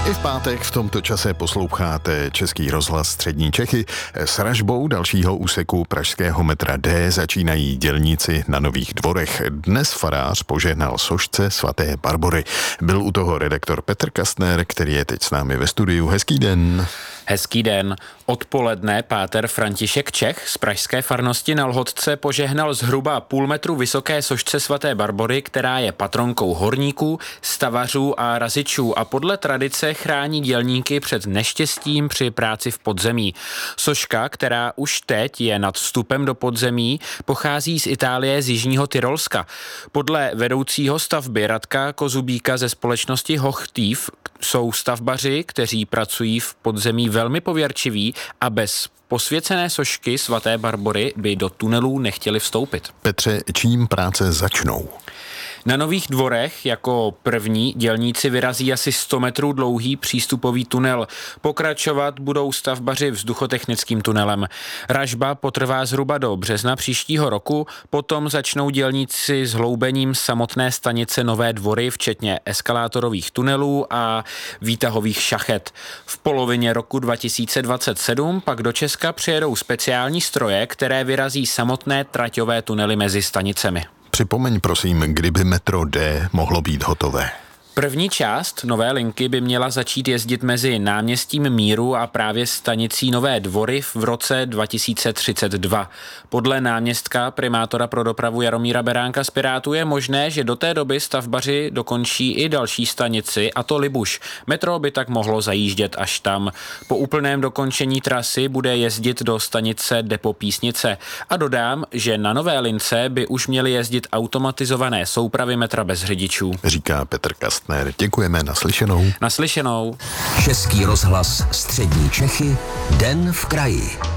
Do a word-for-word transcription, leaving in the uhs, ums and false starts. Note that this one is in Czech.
I v pátek v tomto čase posloucháte Český rozhlas Střední Čechy. S ražbou dalšího úseku pražského metra D začínají dělníci na Nových Dvorech. Dnes farář požehnal sošce svaté Barbory. Byl u toho redaktor Petr Kastner, který je teď s námi ve studiu. Hezký den. Hezký den. Odpoledne páter František Čech z pražské farnosti na Lhotce požehnal zhruba půl metru vysoké sošce svaté Barbory, která je patronkou horníků, stavařů a razičů a podle tradice chrání dělníky před neštěstím při práci v podzemí. Soška, která už teď je nad vstupem do podzemí, pochází z Itálie z jižního Tyrolska. Podle vedoucího stavby Radka Kozubíka ze společnosti Hochtief jsou stavbaři, kteří pracují v podzemí, velmi pověrčiví a bez posvěcené sošky svaté Barbory by do tunelů nechtěli vstoupit. Petře, čím práce začnou? Na Nových Dvorech jako první dělníci vyrazí asi sto metrů dlouhý přístupový tunel. Pokračovat budou stavbaři vzduchotechnickým tunelem. Ražba potrvá zhruba do března příštího roku, potom začnou dělníci s hloubením samotné stanice Nové Dvory, včetně eskalátorových tunelů a výtahových šachet. V polovině roku dva tisíce dvacet sedm pak do Česka přijedou speciální stroje, které vyrazí samotné traťové tunely mezi stanicemi. Připomeň prosím, kdyby metro D mohlo být hotové. První část nové linky by měla začít jezdit mezi náměstím Míru a právě stanicí Nové Dvory v roce dva tisíce třicet dva. Podle náměstka primátora pro dopravu Jaromíra Beránka z Pirátů je možné, že do té doby stavbaři dokončí i další stanici, a to Libuš. Metro by tak mohlo zajíždět až tam. Po úplném dokončení trasy bude jezdit do stanice Depo Písnice. A dodám, že na nové lince by už měly jezdit automatizované soupravy metra bez řidičů. Říká Petr Kastner. Děkujeme, naslyšenou. Naslyšenou. Český rozhlas Střední Čechy, Den v kraji.